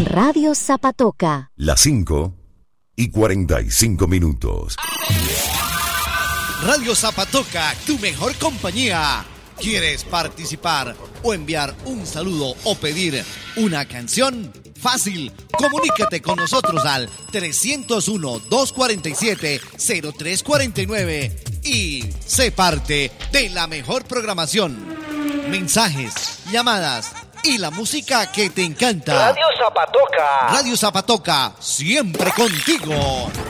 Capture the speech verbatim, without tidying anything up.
Radio Zapatoca. Las cinco y cuarenta y cinco minutos. Radio Zapatoca, tu mejor compañía. ¿Quieres participar o enviar un saludo o pedir una canción? Fácil, comunícate con nosotros al trescientos uno, doscientos cuarenta y siete, cero tres cuarenta y nueve y sé parte de la mejor programación. Mensajes, llamadas y la música que te encanta. Radio Zapatoca. Radio Zapatoca, siempre contigo.